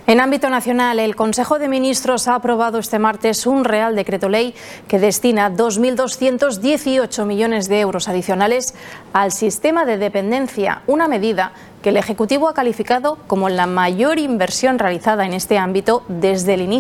En ámbito nacional, el Consejo de Ministros ha aprobado este martes un Real Decreto Ley que destina 2.218 millones de euros adicionales al sistema de dependencia, una medida que el Ejecutivo ha calificado como la mayor inversión realizada en este ámbito desde el inicio